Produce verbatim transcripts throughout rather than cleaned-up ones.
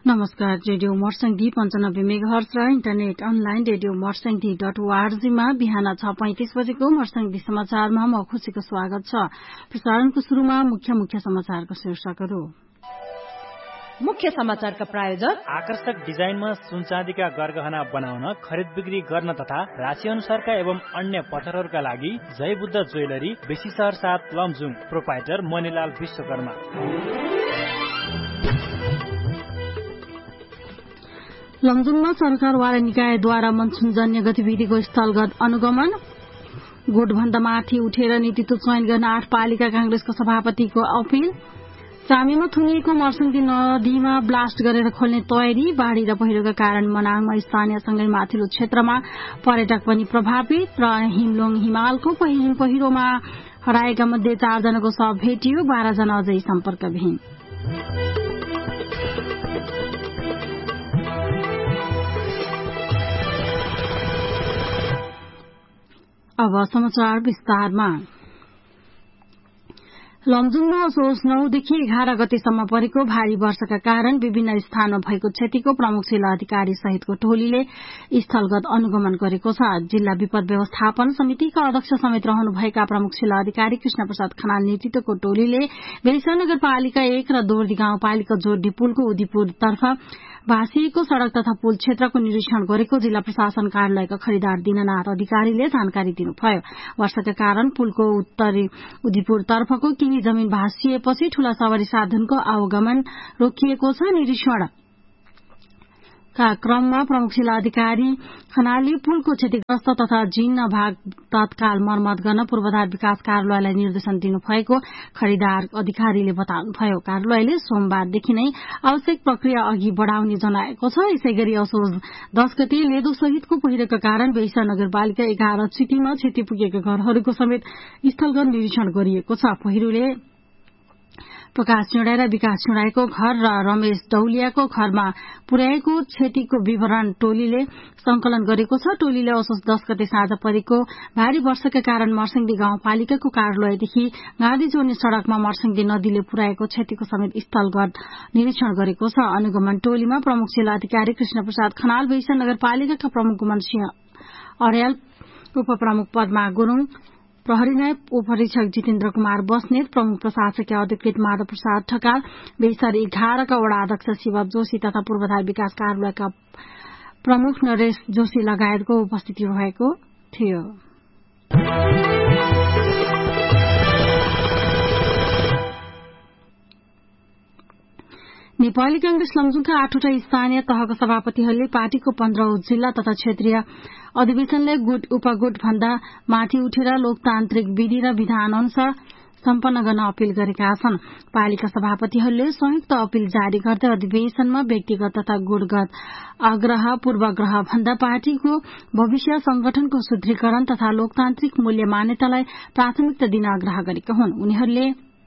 नमस्कार। रेडियो मर्सङ्गी पञ्चानब्बे मेगाहर्ज र इन्टरनेट अनलाइन रेडियो मर्सङ्गी डट ओआरजीमा बिहान छ पैंतिस बजेको मर्सङ्गी समाचारमा म खुशीको स्वागत छ। प्रसारणको शुरूमा मुख्य मुख्य समाचारको शीर्षकहरू। मुख्य समाचारका प्रायोजक आकर्षक डिजाइनमा सुनचाँदीका गरगहना बनाउन, खरिद बिक्री गर्न तथा राशि अनुसारका एवं अन्य पत्थरहरूका लागि जय बुद्ध ज्वेलरी, बेसी सहर साथ लमजुङ, प्रोपाइटर मणिलाल विश्वकर्मा। लमजुङमा सरकारवाला निकायद्वारा मनसुनजन्य गतिविधिको स्थलगत अनुगमन, गुटभन्दा माथि उठेर नेतृत्व चयन गर्न आठ पालिका कांग्रेसको सभापतिको अपील, चामीमा थुनिएको मर्सङ्गी नदीमा ब्लास्ट गरेर खोल्ने तयारी, बाढ़ी र पहिरोका कारण मनाङमा स्थानीयसँगै माथिल्लो क्षेत्रमा पर्यटक पनि प्रभावित र हिमलोङ हिमालको पहिरोमा हराएका मध्ये चारजनाको शव भेटियो, बाह्रजना अझै सम्पर्कविहीन। अब समाचार विस्तारमा। लमजुङमा असोज नौदेखि एघार गतेसम्म परेको भारी वर्षाका कारण विभिन्न स्थानमा भएको क्षतिको प्रमुख जिल्ला अधिकारी सहितको टोलीले स्थलगत अनुगमन गरेको छ। जिल्ला विपद व्यवस्थापन समितिका अध्यक्ष समेत रहनुभएका प्रमुख जिल्ला अधिकारी कृष्ण प्रसाद खनाल नेतृत्वको टोलीले बेलसा नगरपालिका एक र दोर्दी गाउँपालिका जोड्ने पुलको उदीपुरतर्फ भाँसिएको सड़क तथा पुल क्षेत्रको निरीक्षण गरेको जिल्ला प्रशासन कार्यालयका खरिदार दीननाथ अधिकारीले जानकारी दिनुभयो। वर्षाका कारण पुलको उत्तरी उदीपुरतर्फको केही जमीन भाँसिएपछि ठूला सवारी साधनको आवागमन रोकिएको छ। निरीक्षण का क्रममा प्रमुख जिल्ला अधिकारी खनालले पुलको क्षतिग्रस्त तथा जीर्ण भाग तत्काल मर्मत गर्न पूर्वाधार विकास कार्यालयलाई निर्देशन दिनुभएको खरिदार अधिकारीले बताउनुभयो। कार्यालयले सोमबारदेखि नै आवश्यक प्रक्रिया अघि बढ़ाउने जनाएको छ। यसैगरी असोज दश गते लेदो सहितको पहिरोका कारण बेलसा नगरपालिका एघार चिटीमा क्षति पुगेका घरहरूको समेत स्थलगत निरीक्षण गरिएको छ। पहिरोले प्रकाश चुडाई र विकास चुडाईको घर र रमेश डौलियाको घरमा पुर्याएको क्षतिको विवरण टोलीले संकलन गरेको छ। टोलीले असोज दश गते साँझ परेको भारी वर्षाका कारण मर्सङ्गी गाउँपालिकाको कार्यालयदेखि गाँधी जोड्ने सड़कमा मर्सङ्गी नदीले पुर्याएको क्षतिको समेत स्थलगत निरीक्षण गरेको छ। अनुगमन टोलीमा प्रमुख जिल्ला अधिकारी कृष्ण प्रसाद खनाल, बेलसा नगरपालिकाका प्रमुख गुमन सिंह अर्याल, उपप्रमुख पद्मा गुरूङ, प्रहरी नायब उपरीक्षक जितेन्द्र कुमार बस्नेत, प्रमुख प्रशासकीय अधिकृत माधव प्रसाद ठकाल, बेलसा एघारका वडा अध्यक्ष शिव जोशी तथा पूर्वाधार विकास कार्यालयका प्रमुख नरेश जोशी लगायतको उपस्थिति रहेको थियो। नेपाली कांग्रेस लमजुङका आठवटा स्थानीय तहका सभापतिहरूले पार्टीको पन्ध्रौं जिल्ला तथा क्षेत्रीय अधिवेशनलाई गुट उपगुट भन्दा माथि उठेर लोकतान्त्रिक विधि र विधान अनुसार सम्पन्न गर्न अपील गरेका छन्। पालिका सभापतिहरूले संयुक्त अपील जारी गर्दै अधिवेशनमा व्यक्तिगत तथा गुटगत आग्रह पूर्वाग्रह भन्दा पार्टीको भविष्य, संगठनको सुदृढीकरण तथा लोकतान्त्रिक मूल्य मान्यतालाई प्राथमिकता दिन आग्रह गरेका हुन्। उनीहरूले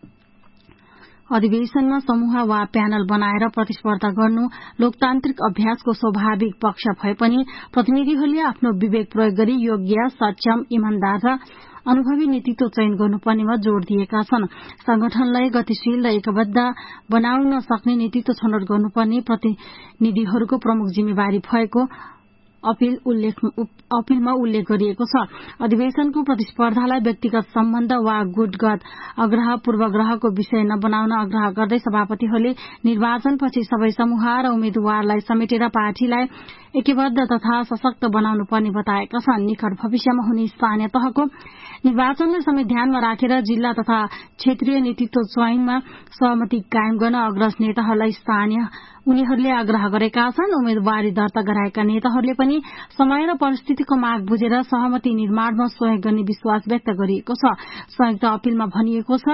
अधिवेशनमा समूह वा प्यानल बनाएर प्रतिस्पर्धा गर्नु लोकतान्त्रिक अभ्यासको स्वाभाविक पक्ष भए पनि प्रतिनिधिहरूले आफ्नो विवेक प्रयोग गरी योग्य, सक्षम, इमानदार र अनुभवी नेतृत्व चयन गर्नुपर्नेमा जोड़ दिएका छन्। संगठनलाई गतिशील र एकबद्ध बनाउन सक्ने नेतृत्व छनौट गर्नुपर्ने प्रतिनिधिहरूको प्रमुख जिम्मेवारी भएको अपील उल्लेख अपीलमा उल्लेख गरिएको छ। अधिवेशनको प्रतिस्पर्धालाई व्यक्तिगत सम्बन्ध वा गुटगत आग्रह पूर्वाग्रहको विषय नबनाउन आग्रह गर्दै सभापतिहरूले निर्वाचनपछि सबै समूह र उम्मेद्वारलाई समेटेर पार्टीलाई एकीबद्ध तथा सशक्त बनाउनु पर्ने बताएका छन्। निकट भविष्यमा हुने स्थानीय तहको निर्वाचनलाई समेत ध्यानमा राखेर जिल्ला तथा क्षेत्रीय नेतृत्व चयनमा सहमति कायम गर्न अग्रज नेताहरूलाई स्थानीय उनीहरूले आग्रह गरेका छन्। उम्मेद्वारी दर्ता गराएका नेताहरूले पनि समय र परिस्थितिको माग बुझेर सहमति निर्माणमा सहयोग गर्ने विश्वास व्यक्त गरिएको छ। संयुक्त अपीलमा भनिएको छ,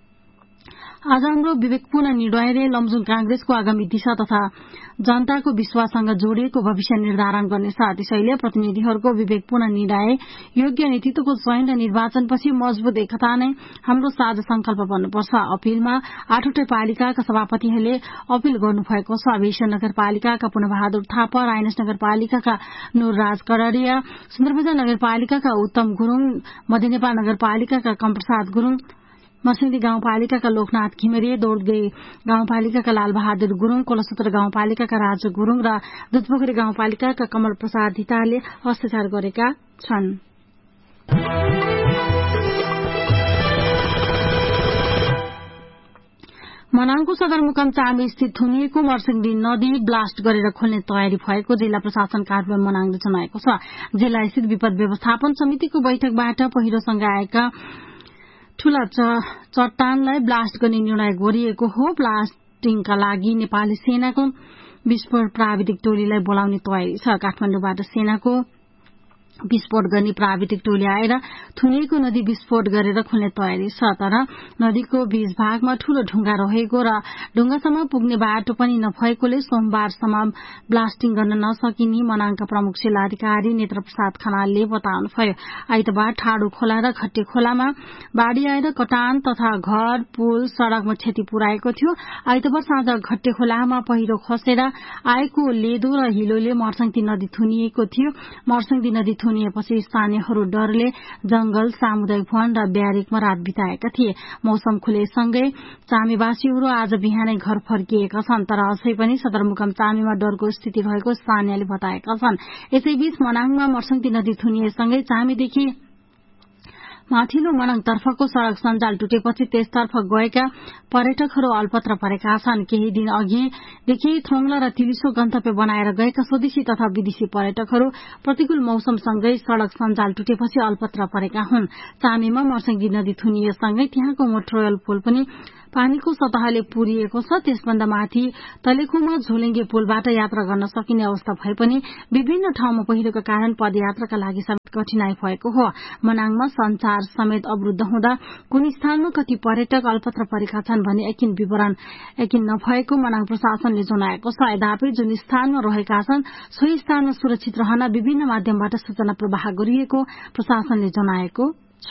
आज हाम्रो विवेकपूर्ण निर्णयले लमजुङ कांग्रेसको आगामी दिशा तथा जनताको विश्वाससँग जोडिएको भविष्य निर्धारण गर्नेछ। त्यसैले प्रतिनिधिहरूको विवेकपूर्ण निर्णय, योग्य नेतृत्वको चयन र निर्वाचनपछि मजबुत एकता नै हाम्रो साझा संकल्प बन्नुपर्छ। अपीलमा आठवटै पालिकाका सभापतिहरूले अपील गर्नुभएको छ। बेलसा नगरपालिकाका पुनबहादुर थापा, रायनस नगरपालिकाका नूरराज कडारिया, सुन्दरबजार नगरपालिकाका उत्तम गुरूङ, मध्य नेपाल नगरपालिकाका कमप्रसाद गुरूङ, मर्सिङदी गाउँपालिकाका लोकनाथ घिमिरे, दौड़गे गाउँपालिकाका लालबहादुर गुरूङ, कोलसूत्र गाउँपालिकाका राजु गुरूङ र दुधपोखरी गाउँपालिकाका कमल प्रसाद धिताले हस्ताक्षर गरेका छन्। मनाङको सदरमुकाम चामी स्थित थुनिएको मर्सिङदी नदी ब्लास्ट गरेर खोल्ने तयारी भएको जिल्ला प्रशासन कार्यालय मनाङले जनाएको छ। जिल्ला स्थित विपद व्यवस्थापन समितिको बैठकबाट पहिरोसँग आएका ठूला चट्टानलाई ब्लास्ट गर्ने निर्णय गरिएको हो। ब्लास्टिङका लागि नेपाली सेनाको विस्फोट प्राविधिक टोलीलाई बोलाउने तयारी छ। काठमाडौँबाट सेनाको विस्फोट गर्ने प्राविधिक टोली आएर थुनिएको नदी विस्फोट गरेर खोल्ने तयारी छ। तर नदीको बीच भागमा ठूलो ढुङ्गा रहेको र ढुङ्गासम्म पुग्ने बाटो पनि नभएकोले सोमबारसम्म ब्लास्टिङ गर्न नसकिने मनाङका प्रमुख जिल्लाधिकारी नेत्र प्रसाद खनालले बताउनुभयो। आइतबार ठाडो खोला र घट्टे खोलामा बाढ़ी आएर कटान तथा घर पुल सड़कमा क्षति पुर्याएको थियो। आइतबार साँझ घट्टे खोलामा पहिरो खसेर आएको लेदो र हिलोले मर्सिङदी नदी थुनिएको थियो। मर्सिङदी नदी थुनिएपछि स्थानीयहरू डरले जंगल, सामुदायिक वन र ब्यारेकमा रात बिताएका थिए। मौसम खुलेसँगै चामीवासीहरू आज बिहानै घर फर्किएका छन्। तर अझै पनि सदरमुकाम चामीमा डरको स्थिति रहेको स्थानीयले बताएका छन्। यसैबीच मनाङमा मर्सिङदी नदी थुनिएसँगै चामीदेखि माथिल्लो मनाङतर्फको सड़क सञ्जाल टुटेपछि त्यसतर्फ गएका पर्यटकहरू अल्पत्र परेका छन्। केही दिन अघिदेखि थोङला र तिलिसो गन्तव्य बनाएर गएका स्वदेशी तथा विदेशी पर्यटकहरू प्रतिकूल मौसमसँगै सड़क सञ्जाल टुटेपछि अल्पत्र परेका हुन्। चामीमा मर्सिङदी नदी थुनिएसँगै त्यहाँको मोटरोयल पुल पनि पानीको सतहले पुरिएको छ। त्यसभन्दा माथि तलेखुमा झोलिङ्गे पुलबाट यात्रा गर्न सकिने अवस्था भए पनि विभिन्न ठाउँमा पहिरोका कारण पदयात्राका लागि समेत कठिनाई भएको हो। मनाङमा संचार समेत अवरूद्ध हुँदा कुन स्थानमा कति पर्यटक अल्पत्र परेका छन् भन्ने एकिन विवरण एकिन नभएको मनाङ प्रशासनले जनाएको छ। यद्यपि जुन स्थानमा रहेका छन् सोही स्थानमा सुरक्षित रहन विभिन्न माध्यमबाट सूचना प्रवाह गरिएको प्रशासनले जनाएको छ।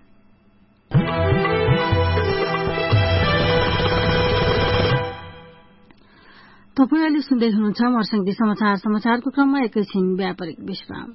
तपाईँ अहिले सुन्दै हुनुहुन्छ मर्सिङदी समाचार। समाचारको क्रममा एकैछिन व्यापारिक विश्राम।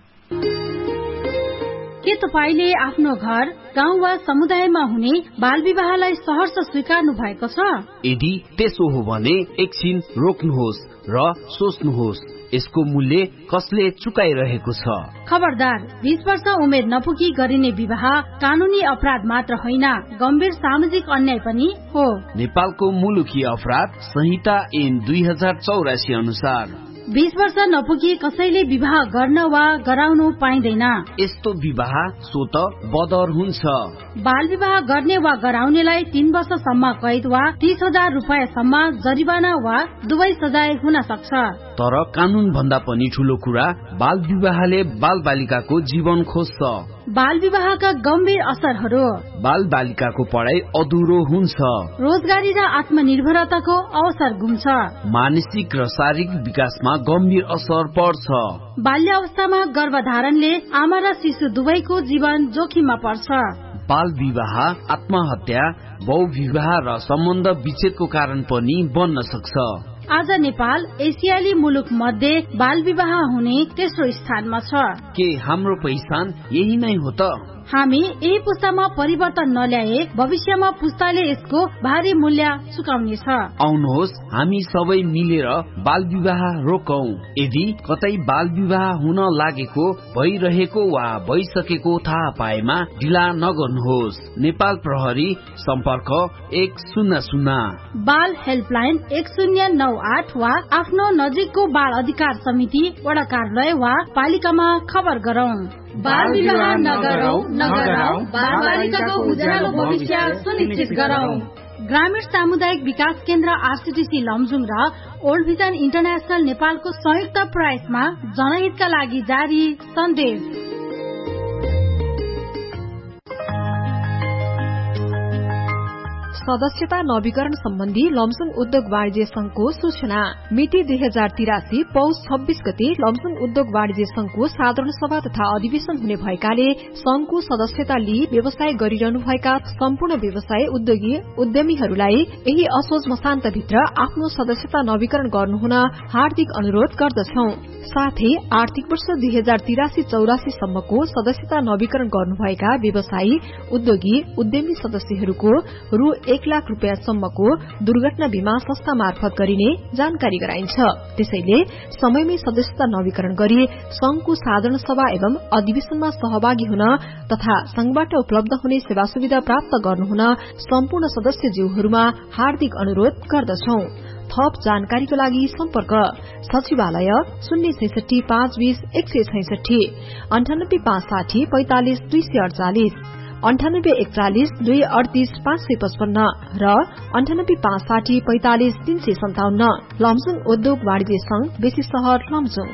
के तपाईले आफ्नो घर, गाउँ वा समुदायमा हुने बाल विवाहलाई सहर्ष स्वीकार्नु भएको छ? यदि त्यसो हो भने एकछिन रोक्नुहोस् र सोच्नुहोस्, यसको मूल्य कसले चुकाइरहेको छ? खबरदार, बीस वर्ष उमेर नपुगी गरिने विवाह कानूनी अपराध मात्र होइन, गम्भीर सामाजिक अन्याय पनि हो। नेपालको मुलुकी अपराध संहिता ऐन दुई हजार चौरासी अनुसार बीस वर्ष नपुगी कसैले विवाह गर्न वा गराउनु पाइँदैन। यस्तो विवाह स्वत बदर हुन्छ। बाल विवाह गर्ने वा गराउनेलाई तीन वर्षसम्म कैद वा तीस हजार रूपियाँसम्म जरिवाना वा दुवै सजाय हुन सक्छ। तर कानून भन्दा पनि ठूलो कुरा बाल विवाहले बाल बालिकाको जीवन खोज्छ। बाल विवाहका गम्भीर असरहरू: बाल बालिकाको पढाइ अधुरो हुन्छ, रोजगारी र आत्मनिर्भरताको अवसर गुम्छ, मानसिक र शारीरिक विकासमा गम्भीर असर पर्छ। बाल्य अवस्थामा गर्भधारणले आमा र शिशु दुवैको जीवन जोखिममा पर्छ। बाल विवाह आत्महत्या, बहुविवाह र सम्बन्ध विच्छेदको कारण पनि बन्न सक्छ। आज नेपाल एसियाली मुलुक मध्ये बाल विवाह हुने तेस्रो स्थानमा छ। के हाम्रो पहिचान यही नै हो त? हामी यही पुस्तामा परिवर्तन नल्याए भविष्यमा पुस्ताले यसको भारी मूल्य चुकाउनेछ। आउनुहोस् हामी सबै मिलेर बाल विवाह रोकौं। यदि कतै बाल विवाह हुन लागेको, भइरहेको वा भइसकेको थाहा पाएमा ढिला नगर्नुहोस्। नेपाल प्रहरी सम्पर्क एक शून्य शून्य, बाल हेल्पलाइन एक शून्य नौ आठ वा आफ्नो नजिकको बाल अधिकार समिति वडा कार्यालय वा पालिकामा खबर गरौं। बाल विवाह नगरौं, नगरौं, बाल बालिकाको उज्यालो भविष्य सुनिश्चित गरौं। ग्रामीण सामुदायिक विकास केन्द्र आरसीटीसी लमजुङ र ओल्ड भिजन इन्टरनेशनल नेपालको संयुक्त प्रयासमा जनहितका लागि जारी सन्देश। सदस्यता नवीकरण सम्बन्धी लमजुङ उद्योग वाणिज्य संघको सूचना। मिति दुई हजार तिरासी पौष छब्बीस गते लमजुङ उद्योग वाणिज्य संघको साधारण सभा तथा अधिवेशन हुने भएकाले संघको सदस्यता लिई व्यवसाय गरिरहनुभएका सम्पूर्ण व्यवसाय उद्योगी उद्यमीहरूलाई यही असोज मसान्तभित्र आफ्नो सदस्यता नवीकरण गर्नुहुन हार्दिक अनुरोध गर्दछौं। साथै आर्थिक वर्ष दुई हजार तिरासी चौरासी सम्मको सदस्यता नवीकरण गर्नुभएका व्यवसायी उद्योगी उद्यमी सदस्यहरूको रु एक लाख रूपियाँ सम्मको दुर्घटना बीमा संस्था मार्फत गरिने जानकारी गराइन्छ। त्यसैले समयमै सदस्यता नवीकरण गरी संघको साधारण सभा एवं अधिवेशनमा सहभागी हुन तथा संघबाट उपलब्ध हुने सेवा सुविधा प्राप्त गर्नुहुन सम्पूर्ण सदस्यज्यूहरूमा हार्दिक अनुरोध गर्दछौं। थप जानकारीको लागि सम्पर्क सचिवालय शून्य छैसठी पाँच बीस एक सय छैसठी अन्ठानब्बे पाँच साठी पैंतालिस दुई सय अड़चालिस अन्ठानब्बे एकचालिस दुई अडतीस पाँच सय पचपन्न र अन्ठानब्बे पाँच साठी पैंतालिस तीन सय सन्ताउन्न। लमजुङ उद्योग वाणिज्य संघ बेसी शहर लमजुङ।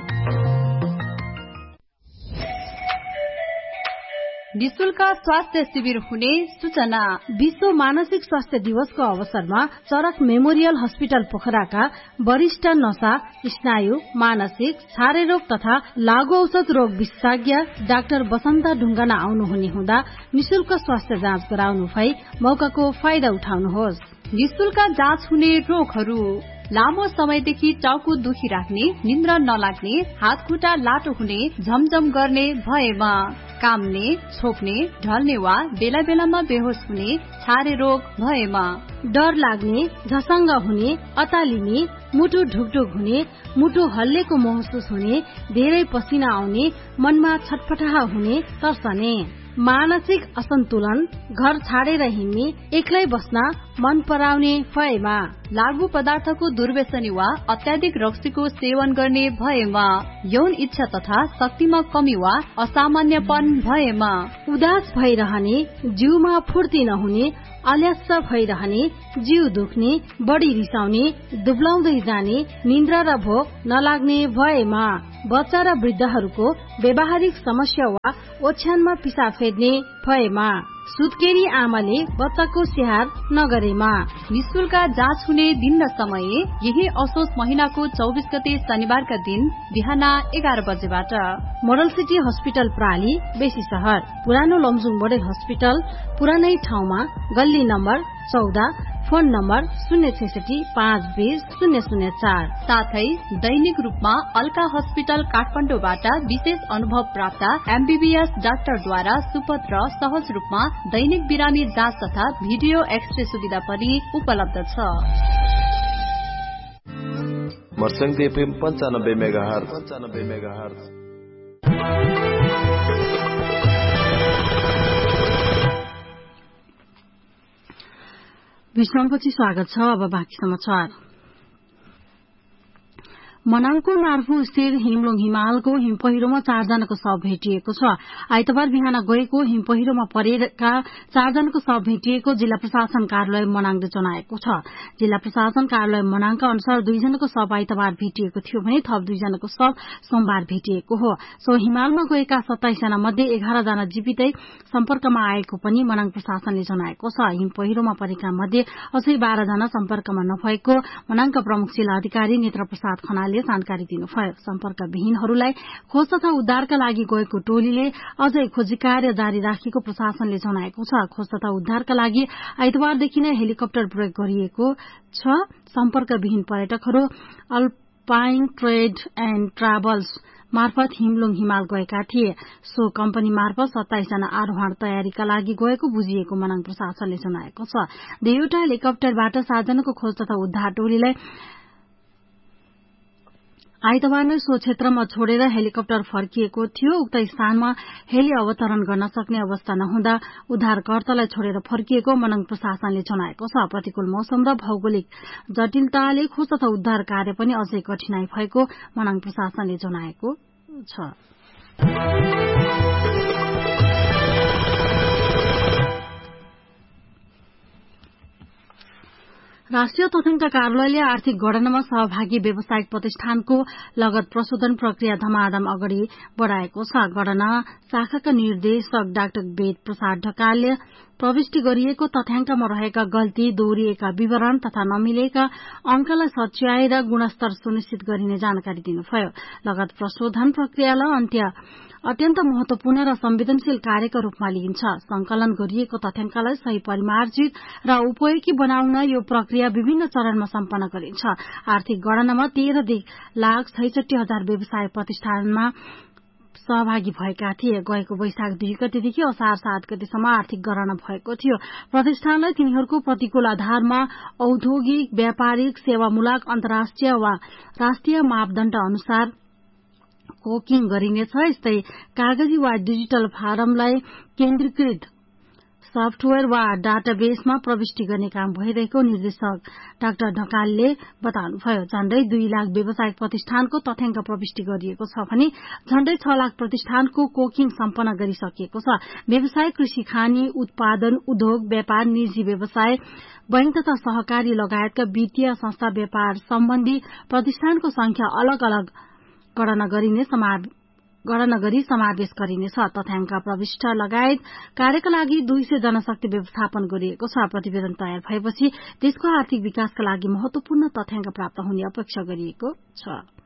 निशुल्क स्वास्थ्य शिविर हुने सूचना। विश्व मानसिक स्वास्थ्य दिवसको अवसरमा चरक मेमोरियल हस्पिटल पोखराका वरिष्ठ नशा, स्नायु, मानसिक, छारे रोग तथा लागू औषध रोग विशेषज्ञ डाक्टर बसन्त ढुङ्गाना आउनुहुने हुँदा निशुल्क स्वास्थ्य जाँच गराउनु भई मौकाको फाइदा उठाउनुहोस्। निशुल्क जाँच हुने रोगहरू: लामो समयदेखि टाउको दुखिराख्ने, निन्द्रा नलाग्ने, हात खुट्टा लाटो हुने, झमझम गर्ने भएमा, काम्ने, छोप्ने, ढल्ने वा बेला बेलामा बेहोस हुने, छारे रोग भएमा, डर लाग्ने, झसंग हुने, अतालिने, मुटु ढुकढुक हुने, मुटु हल्लेको महसुस हुने, धेरै पसिना आउने, मनमा छटपटाह हुने, तर्सने, मानसिक असन्तुलन, घर छाडेर हिँड्ने, एक्लै बस्न मन पराउने भएमा, लागू पदार्थको दुर्व्यसनी वा अत्याधिक रक्सीको सेवन गर्ने भएमा, यौन इच्छा तथा शक्तिमा कमी वा असामान्यपन भएमा, उदास भइरहने, जिउमा फुर्ती नहुने, आलस्य भइरहने, जिउ दुख्ने, बढी रिसाउने, दुब्लाउँदै जाने, निन्द्रा र भोक नलाग्ने भएमा, बच्चा र वृद्धहरूको व्यावहारिक समस्या वा ओछ्यानमा पिसाब फेर्ने भएमा, सुत्केरी आमाले बच्चाको स्याहार नगरेमा, निशुल्क जाँच हुने दिन र समय यही असोज महिनाको चौबीस गते शनिबारका दिन बिहान एघार बजेबाट मोडल सिटी हस्पिटल प्राली बेसी शहर, पुरानो लमजुङ मोडल हस्पिटल पुरानै ठाउँमा, गल्ली नम्बर चौध, फोन नम्बर शून्य छैसठी पाँच बीस शून्य शून्य चार। साथै दैनिक रूपमा अल्का हस्पिटल काठमाडौँबाट विशेष अनुभव प्राप्त एमबीबीएस डाक्टरद्वारा सुपथ र सहज रूपमा दैनिक बिरामी जाँच तथा भिडियो एक्सरे सुविधा पनि उपलब्ध छ। मर्सङ्ग एफएम पञ्चानब्बे मेगाहर्ज पञ्चानब्बे मेगाहर्ज। विश्रामपछि स्वागत छ। अब बाँकी समाचार। मनाङको नार्फु स्थित हिमलुङ हिमालको हिमपहिरोमा चारजनाको शव भेटिएको छ। आइतबार बिहान गएको हिमपहिरोमा परेका चारजनाको शव भेटिएको जिल्ला प्रशासन कार्यालय मनाङले जनाएको छ। जिल्ला प्रशासन कार्यालय मनाङका अनुसार दुईजनाको शव आइतबार भेटिएको थियो भने थप दुईजनाको शव सोमबार भेटिएको हो। सो हिमालमा गएका सत्ताइसजना मध्ये एघार जना जीवितै सम्पर्कमा आएको पनि मनाङ प्रशासनले जनाएको छ। हिमपहिरोमा परेका मध्ये अझै बाह्र जना सम्पर्कमा नभएको मनाङका प्रमुख जिल्ला अधिकारी नेत्र प्रसाद खनालले जानकारी दिनुभयो। सम्पर्कविहीनहरूलाई खोज तथा उद्धारका लागि गएको टोलीले अझै खोजी कार्य जारी राखेको प्रशासनले जनाएको छ। खोज तथा उद्धारका लागि आइतबारदेखि नै हेलिकप्टर प्रयोग गरिएको छ। सम्पर्कविहीन पर्यटकहरू अल्पाइन ट्रेड एण्ड ट्राभल्स मार्फत हिमलुङ हिमाल गएका थिए। सो कम्पनी मार्फत सत्ताइस जना आरोहण तयारीका लागि गएको बुझिएको मनाङ प्रशासनले जनाएको छ। दुईवटा हेलिकप्टरबाट सातजनाको खोज तथा उद्धार टोलीलाई आइतबार नै सो क्षेत्रमा छोडेर हेलिकप्टर फर्किएको थियो। उक्त स्थानमा हेली अवतरण गर्न सक्ने अवस्था नहुँदा उद्धारकर्तालाई छोडेर फर्किएको मनाङ प्रशासनले जनाएको छ। प्रतिकूल मौसम र भौगोलिक जटिलताले खोज तथा उद्धार कार्य पनि अझै कठिनाई भएको मनाङ प्रशासनले जनाएको छ। राष्ट्रिय तथ्याङ्क कार्यालयले आर्थिक गणनामा सहभागी व्यावसायिक प्रतिष्ठानको लगत प्रशोधन प्रक्रिया धमाधम अगाडि बढ़ाएको छ। गणना शाखाका निर्देशक डाक्टर वेद प्रसाद ढकालले प्रविष्टि गरिएको तथ्याङ्कमा रहेका गल्ती, दोहोरिएका विवरण तथा नमिलेका अंकलाई सच्याएर गुणस्तर सुनिश्चित गरिने जानकारी दिनुभयो। लगत प्रशोधन प्रक्रियालाई अन्त्य अत्यन्त महत्वपूर्ण र संवेदनशील कार्यका रूपमा लिइन्छ। संकलन गरिएको तथ्याङ्कलाई सही परिमार्जित र उपयोगी बनाउन यो प्रक्रिया विभिन्न चरणमा सम्पन्न गरिन्छ। आर्थिक गणनामा तेह्र लाख छैसठी हजार व्यवसाय प्रतिष्ठानमा सहभागी भएका थिए। गएको वैशाख दुई गतेदेखि असार सात गतेसम्म आर्थिक गणना भएको थियो। प्रतिष्ठानलाई तिनीहरूको प्रतिकूल आधारमा औद्योगिक, व्यापारिक, सेवामूलक, अन्तर्राष्ट्रिय वा राष्ट्रिय मापदण्ड अनुसार कोकिङ गरिनेछ। यस्तै कागजी वा डिजिटल फारमलाई केन्द्रीकृत सफ्टवेयर वा डाटाबेसमा प्रविष्टि गर्ने काम भइरहेको निर्देशक डाक्टर ढकालले बताउनुभयो। झण्डै दुई लाख व्यावसायिक प्रतिष्ठानको तथ्याङ्क प्रविष्टि गरिएको छ भने झण्डै छ लाख प्रतिष्ठानको कोकिङ सम्पन्न गरिसकिएको छ। व्यवसाय, कृषि, खानी, उत्पादन, उद्योग, व्यापार, निजी व्यवसाय, बैंक तथा सहकारी लगायतका वित्तीय संस्था, व्यापार सम्बन्धी प्रतिष्ठानको संख्या अलग अलग गणना गरिने गणना गरी समावेश गरिनेछ। तथ्याङ्क प्रविष्ट लगायत कार्यका लागि दुई सय जनशक्ति व्यवस्थापन गरिएको छ। प्रतिवेदन तयार भएपछि देशको आर्थिक विकासका लागि महत्वपूर्ण तथ्याङ्क प्राप्त हुने अपेक्षा गरिएको छ।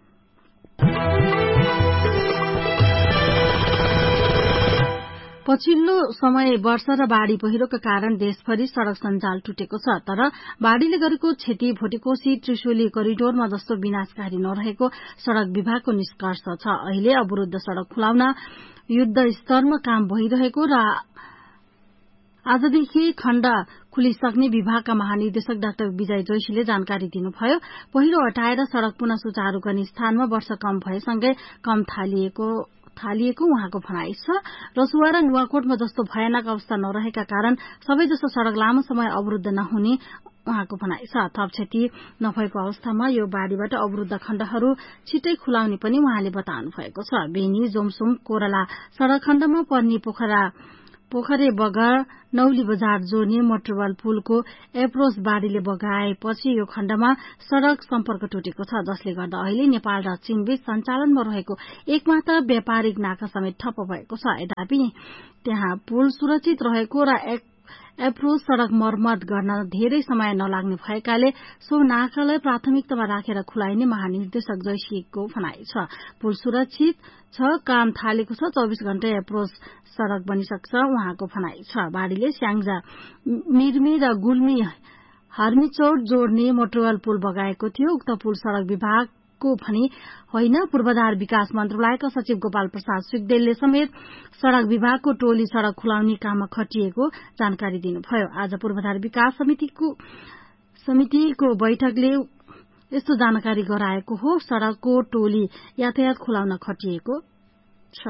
पछिल्लो समय वर्षा र बाढ़ी पहिरोका कारण देशभरि सड़क सञ्जाल टुटेको छ। तर बाढ़ीले गरेको क्षति भोटेकोशी त्रिशुली करिडोरमा जस्तो विनाशकारी नरहेको सड़क विभागको निष्कर्ष छ। अहिले अवरूद्ध सड़क खुलाउन युद्ध स्तरमा काम भइरहेको र आजदेखि खण्ड खुलिसक्ने विभागका महानिर्देशक डाक्टर विजय जोशीले जानकारी दिनुभयो। पहिरो हटाएर सड़क पुनः सुचारू गर्ने स्थानमा वर्षा कम भएसँगै कम थालिएको थालिएको उहाँको भनाइ छ। रसुवा र नुवाकोटमा जस्तो भयानक अवस्था नरहेका कारण सबैजसो सड़क लामो समय अवरूद्ध नहुने उहाँको भनाइ छ। थप क्षति नभएको अवस्थामा यो बाढ़ीबाट अवरूद्ध खण्डहरू छिट्टै खुलाउने पनि उहाँले बताउनु भएको छ। बेनी, जोमसुम, कोरला सड़क खण्डमा पर्ने पोखरा पोखरे बगर नौली बजार जोड्ने मोटरवाल पुलको एप्रोच बाढ़ीले बगाएपछि यो खण्डमा सड़क सम्पर्क टुटेको छ, जसले गर्दा अहिले नेपाल र चीनबीच सञ्चालनमा रहेको एकमात्र व्यापारिक नाका समेत ठप्प भएको छ। यद्यपि त्यहाँ पुल सुरक्षित रहेको र एप्रोच सड़क मर्मत गर्न धेरै समय नलाग्ने भएकाले सो नाकालाई प्राथमिकतामा राखेर खुलाइने महानिर्देशक जैशीको भनाइ छ। पुल सुरक्षित छ, काम थालेको छ, चौबिस घण्टा एप्रोच सड़क बनिसक्छ उहाँको भनाइ छ। बाढ़ीले स्याङ्जा, मिर्मी र गुल्मी हर्मीचौर जोड्ने मोटरवाल पुल बगाएको थियो। उक्त पुल सड़क विभाग को भनी होइन, पूर्वाधार विकास मन्त्रालयका सचिव गोपाल प्रसाद सिग्देलले समेत सड़क विभागको टोली सड़क खुलाउने काममा खटिएको जानकारी दिनुभयो। आज पूर्वाधार विकास समितिको समितिको बैठकले यस्तो जानकारी गराएको हो। सड़कको टोली यातायात खुलाउन खटिएको छ।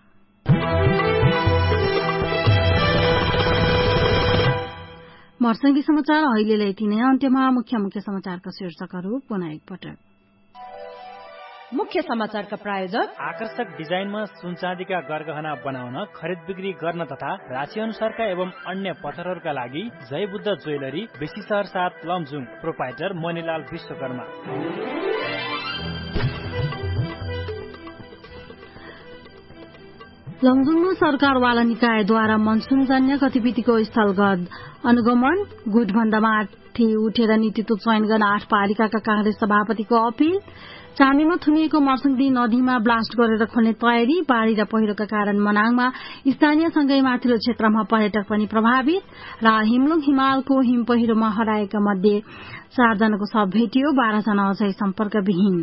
मर्सङ्गी समाचार अहिलेलाई यति नै। अन्त्यमा मुख्य मुख्य समाचारका शीर्षकहरू पुनः एकपटक। मुख्य समाचारका प्रायोजक आकर्षक डिजाइनमा सुनचाँदीका गरगहना बनाउन, खरिद बिक्री गर्न तथा राशि अनुसारका एवं अन्य पत्थरहरूका लागि जय बुद्ध ज्वेलरी, बेसी सहर सात, लमजुङ। प्रोपाइटर मणिलाल विश्वकर्मा। लमजुङमा सरकारवाला निकायद्वारा मनसुनजन्य गतिविधिको स्थलगत अनुगमन, गुटभन्दा माथि उठेर नेतृत्व चयन गर्न आठ पालिकाका कांग्रेस सभापतिको अपील। चामीमा थुनिएको मर्सङ्गी नदीमा ब्लास्ट गरेर खोल्ने तयारी। बाढ़ी र पहिरोका कारण मनाङमा स्थानीयसँगै माथिल्लो क्षेत्रमा पर्यटक पनि प्रभावित। र हिमलुङ हिमालको हिम पहिरोमा हराएका मध्ये चारजनाको शव भेटियो, बाह्रजना अझै सम्पर्कविहीन।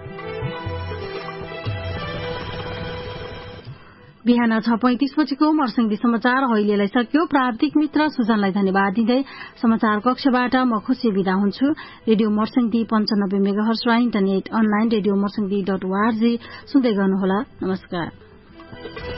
बिहान छ पैंतिस बजेको मर्सङ्गी समाचार अहिलेलाई सक्यो। प्राविधिक मित्र सुजनलाई धन्यवाद दिँदै समाचार कक्षबाट म खुशी विदा हुन्छु। रेडियो मर्सङ्गी पञ्चानब्बे मेगाहर्ज र internet online radio मर्सङ्गी dot ORG सुन्दै गर्नुहोला। नमस्कार।